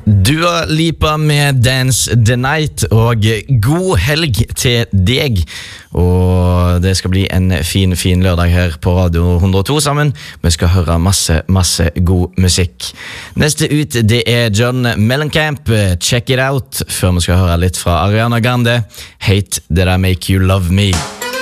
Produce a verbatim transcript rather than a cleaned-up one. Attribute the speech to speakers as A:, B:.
A: Dua Lipa med Dance the Night, og god helg til deg. Og det skal bli en fin, fin lørdag her på Radio hundre og to sammen. Vi skal høre masse, masse god musikk. Neste ut, det er John Mellencamp, Check It Out, før vi skal høre litt fra Ariana Grande, Hate That I Make You Love Me.